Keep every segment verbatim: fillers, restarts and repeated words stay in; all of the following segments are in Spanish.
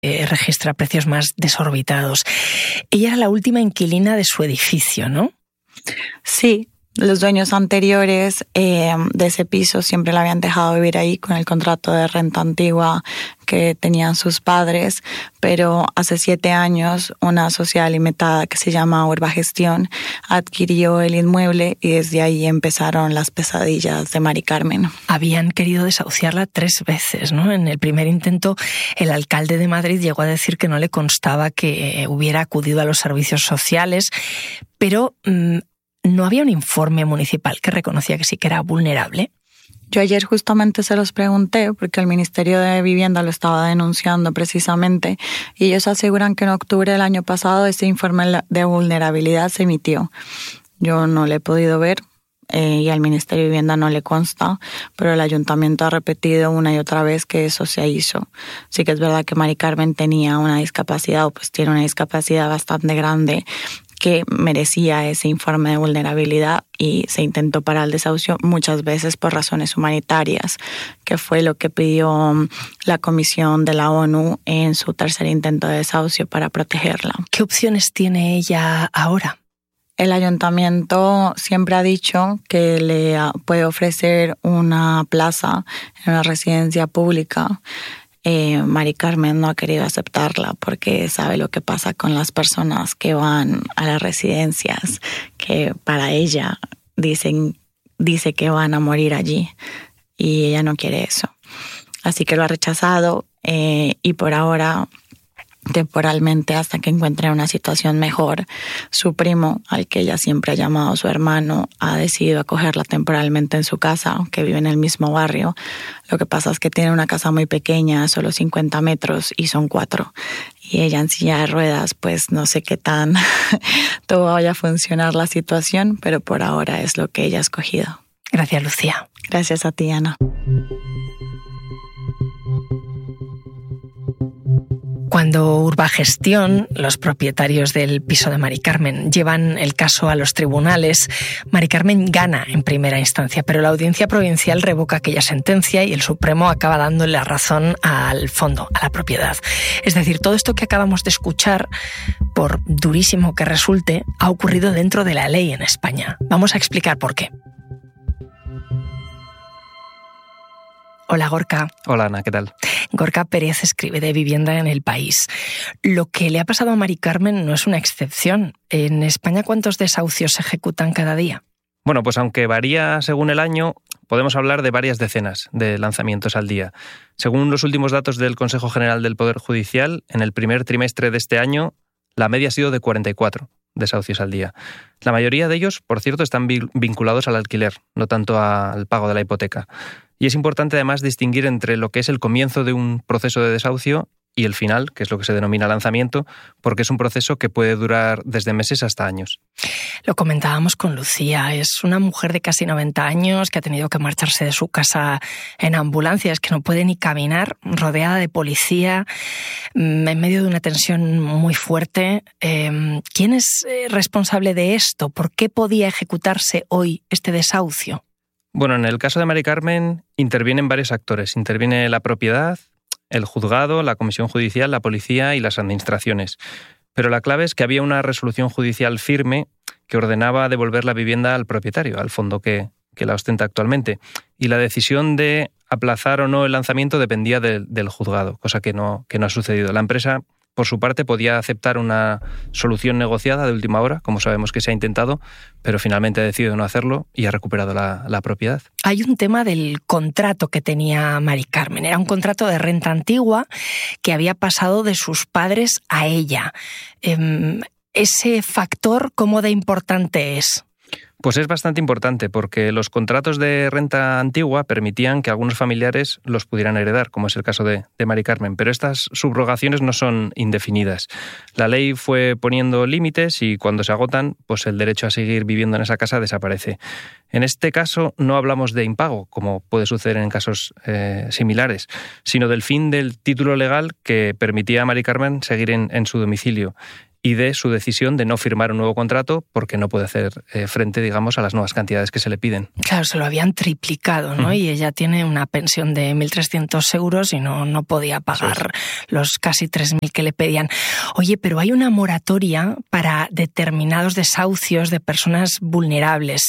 eh, registra precios más desorbitados. Ella era la última inquilina de su edificio, ¿no? Sí. Los dueños anteriores eh, de ese piso siempre la habían dejado vivir ahí con el contrato de renta antigua que tenían sus padres, pero hace siete años una sociedad limitada que se llama Urbagestión adquirió el inmueble y desde ahí empezaron las pesadillas de Mari Carmen. Habían querido desahuciarla tres veces, ¿no? En el primer intento, el alcalde de Madrid llegó a decir que no le constaba que hubiera acudido a los servicios sociales, pero mmm, ¿no había un informe municipal que reconocía que sí que era vulnerable? Yo ayer justamente se los pregunté porque el Ministerio de Vivienda lo estaba denunciando precisamente y ellos aseguran que en octubre del año pasado ese informe de vulnerabilidad se emitió. Yo no lo he podido ver eh, y al Ministerio de Vivienda no le consta, pero el Ayuntamiento ha repetido una y otra vez que eso se hizo. Sí que es verdad que Mari Carmen tenía una discapacidad o pues tiene una discapacidad bastante grande que merecía ese informe de vulnerabilidad y se intentó parar el desahucio muchas veces por razones humanitarias, que fue lo que pidió la Comisión de la ONU en su tercer intento de desahucio para protegerla. ¿Qué opciones tiene ella ahora? El ayuntamiento siempre ha dicho que le puede ofrecer una plaza en una residencia pública. Eh, Mari Carmen no ha querido aceptarla porque sabe lo que pasa con las personas que van a las residencias, que para ella dicen, dice que van a morir allí y ella no quiere eso. Así que lo ha rechazado eh, y por ahora, temporalmente, hasta que encuentre una situación mejor, su primo, al que ella siempre ha llamado su hermano, ha decidido acogerla temporalmente en su casa, que vive en el mismo barrio. Lo que pasa es que tiene una casa muy pequeña, solo cincuenta metros, y son cuatro. Y ella en silla de ruedas, pues no sé qué tan todo vaya a funcionar la situación, pero por ahora es lo que ella ha escogido. Gracias, Lucía. Gracias a ti, Ana. Cuando Urbagestión, los propietarios del piso de Mari Carmen, llevan el caso a los tribunales, Mari Carmen gana en primera instancia, pero la Audiencia Provincial revoca aquella sentencia y el Supremo acaba dándole la razón al fondo, a la propiedad. Es decir, todo esto que acabamos de escuchar, por durísimo que resulte, ha ocurrido dentro de la ley en España. Vamos a explicar por qué. Hola, Gorka. Hola, Ana, ¿qué tal? Gorka Pérez escribe de Vivienda en El País. Lo que le ha pasado a Mari Carmen no es una excepción. En España, ¿cuántos desahucios se ejecutan cada día? Bueno, pues aunque varía según el año, podemos hablar de varias decenas de lanzamientos al día. Según los últimos datos del Consejo General del Poder Judicial, en el primer trimestre de este año, la media ha sido de cuarenta y cuatro desahucios al día. La mayoría de ellos, por cierto, están vinculados al alquiler, no tanto al pago de la hipoteca. Y es importante además distinguir entre lo que es el comienzo de un proceso de desahucio y el final, que es lo que se denomina lanzamiento, porque es un proceso que puede durar desde meses hasta años. Lo comentábamos con Lucía, es una mujer de casi noventa años que ha tenido que marcharse de su casa en ambulancia, es que no puede ni caminar, rodeada de policía, en medio de una tensión muy fuerte. ¿Quién es responsable de esto? ¿Por qué podía ejecutarse hoy este desahucio? Bueno, en el caso de Mari Carmen intervienen varios actores. Interviene la propiedad, el juzgado, la comisión judicial, la policía y las administraciones. Pero la clave es que había una resolución judicial firme que ordenaba devolver la vivienda al propietario, al fondo que, que la ostenta actualmente. Y la decisión de aplazar o no el lanzamiento dependía de, del juzgado, cosa que no, que no ha sucedido. La empresa, por su parte, podía aceptar una solución negociada de última hora, como sabemos que se ha intentado, pero finalmente ha decidido no hacerlo y ha recuperado la, la propiedad. Hay un tema del contrato que tenía Mari Carmen. Era un contrato de renta antigua que había pasado de sus padres a ella. Eh, ¿Ese factor cómo de importante es? Pues es bastante importante porque los contratos de renta antigua permitían que algunos familiares los pudieran heredar, como es el caso de, de Mari Carmen, pero estas subrogaciones no son indefinidas. La ley fue poniendo límites y cuando se agotan, pues el derecho a seguir viviendo en esa casa desaparece. En este caso no hablamos de impago, como puede suceder en casos eh, similares, sino del fin del título legal que permitía a Mari Carmen seguir en, en su domicilio. y de su decisión de no firmar un nuevo contrato porque no puede hacer eh, frente, digamos, a las nuevas cantidades que se le piden. Claro, se lo habían triplicado, ¿no? Uh-huh. Y ella tiene una pensión de mil trescientos euros y no, no podía pagar es. los casi tres mil que le pedían. Oye, pero hay una moratoria para determinados desahucios de personas vulnerables.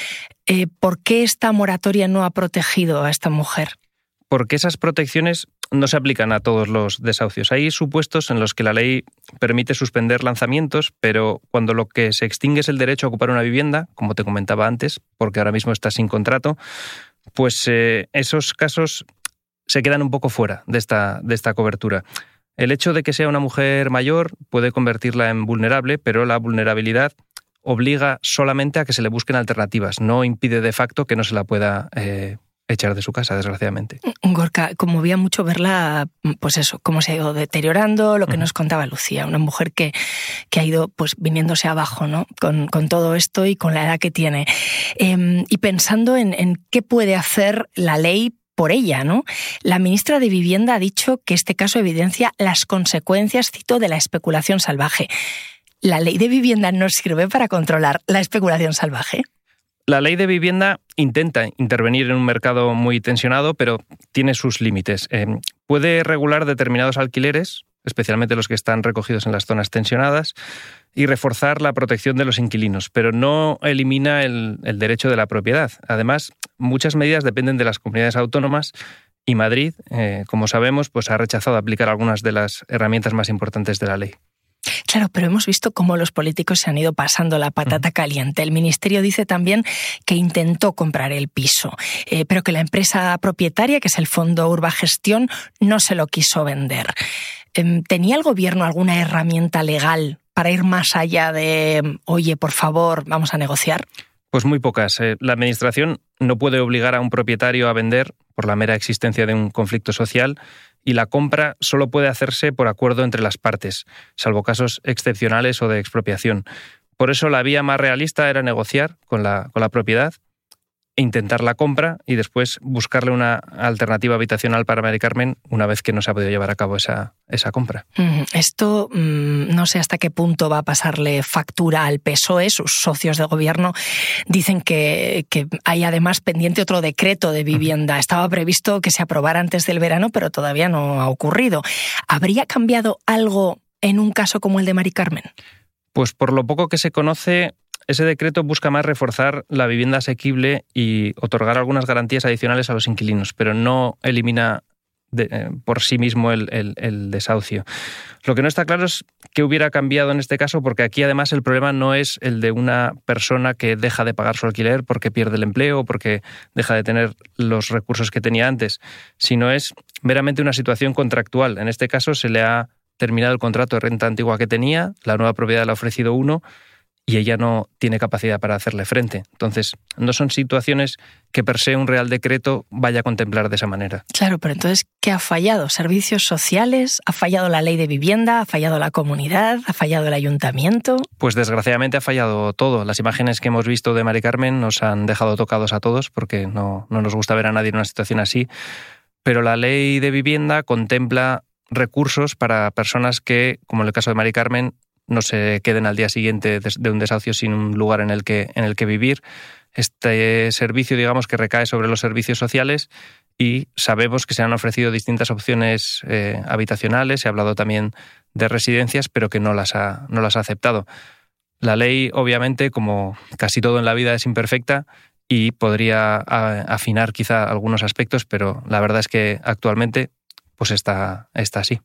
Eh, ¿Por qué esta moratoria no ha protegido a esta mujer? Porque esas protecciones no se aplican a todos los desahucios. Hay supuestos en los que la ley permite suspender lanzamientos, pero cuando lo que se extingue es el derecho a ocupar una vivienda, como te comentaba antes, porque ahora mismo está sin contrato, pues eh, esos casos se quedan un poco fuera de esta, de esta cobertura. El hecho de que sea una mujer mayor puede convertirla en vulnerable, pero la vulnerabilidad obliga solamente a que se le busquen alternativas, no impide de facto que no se la pueda eh, echar de su casa, desgraciadamente. Gorka, conmovía mucho verla, pues eso, cómo se ha ido deteriorando, lo que uh-huh. nos contaba Lucía, una mujer que, que ha ido pues viniéndose abajo, ¿no? Con, con todo esto y con la edad que tiene. Eh, y pensando en, en qué puede hacer la ley por ella, ¿no? La ministra de Vivienda ha dicho que este caso evidencia las consecuencias, cito, de la especulación salvaje. ¿La ley de vivienda no sirve para controlar la especulación salvaje? La ley de vivienda intenta intervenir en un mercado muy tensionado, pero tiene sus límites. Eh, puede regular determinados alquileres, especialmente los que están recogidos en las zonas tensionadas, y reforzar la protección de los inquilinos, pero no elimina el, el derecho de la propiedad. Además, muchas medidas dependen de las comunidades autónomas y Madrid, eh, como sabemos, pues ha rechazado aplicar algunas de las herramientas más importantes de la ley. Claro, pero hemos visto cómo los políticos se han ido pasando la patata caliente. El Ministerio dice también que intentó comprar el piso, eh, pero que la empresa propietaria, que es el Fondo Urbagestión, no se lo quiso vender. Eh, ¿Tenía el Gobierno alguna herramienta legal para ir más allá de, oye, por favor, vamos a negociar? Pues muy pocas. La Administración no puede obligar a un propietario a vender por la mera existencia de un conflicto social y la compra solo puede hacerse por acuerdo entre las partes, salvo casos excepcionales o de expropiación. Por eso la vía más realista era negociar con la, con la propiedad, intentar la compra y después buscarle una alternativa habitacional para Mari Carmen una vez que no se ha podido llevar a cabo esa, esa compra. Esto mmm, no sé hasta qué punto va a pasarle factura al P S O E. Sus socios de gobierno dicen que, que hay además pendiente otro decreto de vivienda. Estaba previsto que se aprobara antes del verano, pero todavía no ha ocurrido. ¿Habría cambiado algo en un caso como el de Mari Carmen? Pues por lo poco que se conoce, ese decreto busca más reforzar la vivienda asequible y otorgar algunas garantías adicionales a los inquilinos, pero no elimina de, eh, por sí mismo el, el, el desahucio. Lo que no está claro es qué hubiera cambiado en este caso, porque aquí además el problema no es el de una persona que deja de pagar su alquiler porque pierde el empleo o porque deja de tener los recursos que tenía antes, sino es meramente una situación contractual. En este caso se le ha terminado el contrato de renta antigua que tenía, la nueva propiedad le ha ofrecido uno, y ella no tiene capacidad para hacerle frente. Entonces, no son situaciones que per se un Real Decreto vaya a contemplar de esa manera. Claro, pero entonces, ¿qué ha fallado? ¿Servicios sociales? ¿Ha fallado la ley de vivienda? ¿Ha fallado la comunidad? ¿Ha fallado el ayuntamiento? Pues desgraciadamente ha fallado todo. Las imágenes que hemos visto de Mari Carmen nos han dejado tocados a todos porque no, no nos gusta ver a nadie en una situación así. Pero la ley de vivienda contempla recursos para personas que, como en el caso de Mari Carmen, no se queden al día siguiente de un desahucio sin un lugar en el que, en el que vivir. Este servicio, digamos, que recae sobre los servicios sociales y sabemos que se han ofrecido distintas opciones eh, habitacionales, se ha hablado también de residencias, pero que no las ha, no las ha aceptado. La ley, obviamente, como casi todo en la vida, es imperfecta y podría afinar quizá algunos aspectos, pero la verdad es que actualmente pues está, está así.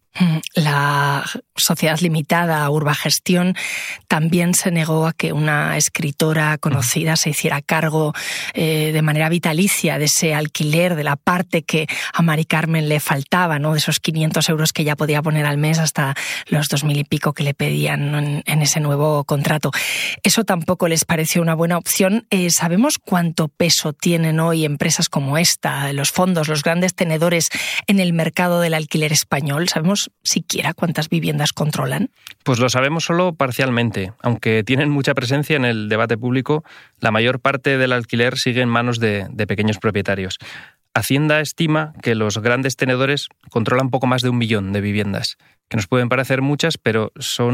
La Sociedad Limitada Urbagestión también se negó a que una escritora conocida se hiciera cargo eh, de manera vitalicia de ese alquiler, de la parte que a Mari Carmen le faltaba, ¿no? De esos quinientos euros que ya podía poner al mes hasta los dos mil y pico que le pedían en, en ese nuevo contrato. Eso tampoco les pareció una buena opción. Eh, ¿Sabemos cuánto peso tienen hoy empresas como esta, los fondos, los grandes tenedores en el mercado del alquiler español? ¿Sabemos siquiera cuántas viviendas controlan? Pues lo sabemos solo parcialmente. Aunque tienen mucha presencia en el debate público, la mayor parte del alquiler sigue en manos de, de pequeños propietarios. Hacienda estima que los grandes tenedores controlan poco más de un millón de viviendas, que nos pueden parecer muchas, pero son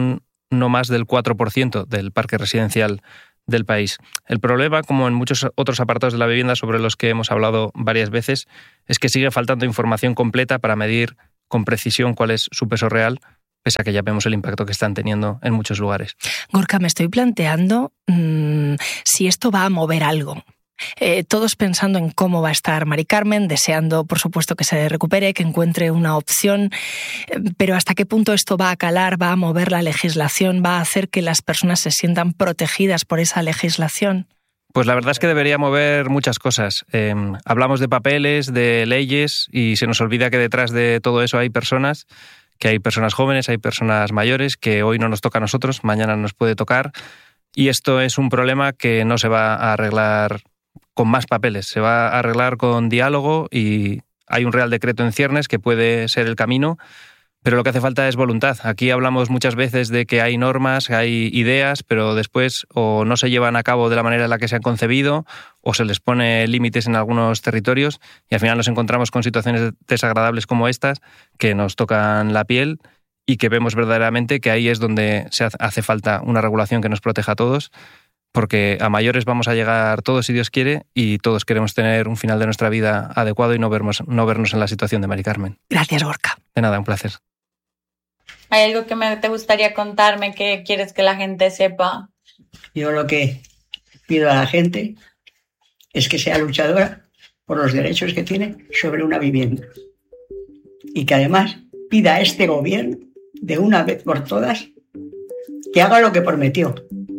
no más del cuatro por ciento del parque residencial del país. El problema, como en muchos otros apartados de la vivienda sobre los que hemos hablado varias veces, es que sigue faltando información completa para medir con precisión cuál es su peso real, pese a que ya vemos el impacto que están teniendo en muchos lugares. Gorka, me estoy planteando mmm, si esto va a mover algo. Eh, todos pensando en cómo va a estar Mari Carmen, deseando, por supuesto, que se recupere, que encuentre una opción, eh, pero ¿hasta qué punto esto va a calar, va a mover la legislación, va a hacer que las personas se sientan protegidas por esa legislación? Pues la verdad es que debería mover muchas cosas. Eh, hablamos de papeles, de leyes, y se nos olvida que detrás de todo eso hay personas, que hay personas jóvenes, hay personas mayores, que hoy no nos toca a nosotros, mañana nos puede tocar, y esto es un problema que no se va a arreglar con más papeles, se va a arreglar con diálogo, y hay un Real Decreto en ciernes que puede ser el camino, pero lo que hace falta es voluntad. Aquí hablamos muchas veces de que hay normas, hay ideas, pero después o no se llevan a cabo de la manera en la que se han concebido, o se les pone límites en algunos territorios, y al final nos encontramos con situaciones desagradables como estas, que nos tocan la piel y que vemos verdaderamente que ahí es donde se hace falta una regulación que nos proteja a todos, porque a mayores vamos a llegar todos si Dios quiere, y todos queremos tener un final de nuestra vida adecuado y no vernos, no vernos en la situación de Mari Carmen. Gracias, Gorka. De nada, un placer. ¿Hay algo que me, te gustaría contarme que quieres que la gente sepa? Yo lo que pido a la gente es que sea luchadora por los derechos que tiene sobre una vivienda, y que además pida a este gobierno, de una vez por todas, que haga lo que prometió.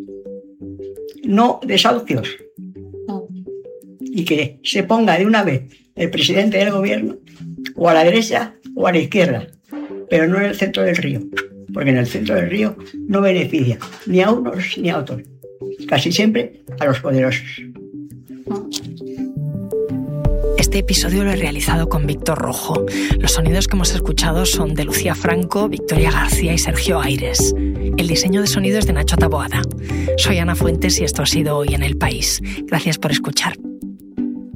No desahucios. Y que se ponga de una vez el presidente del gobierno o a la derecha o a la izquierda, pero no en el centro del río, porque en el centro del río no beneficia ni a unos ni a otros, casi siempre a los poderosos. Este episodio lo he realizado con Víctor Rojo. Los sonidos que hemos escuchado son de Lucía Franco, Victoria García y Sergio Aires. El diseño de sonido es de Nacho Taboada. Soy Ana Fuentes y esto ha sido Hoy en el País. Gracias por escuchar.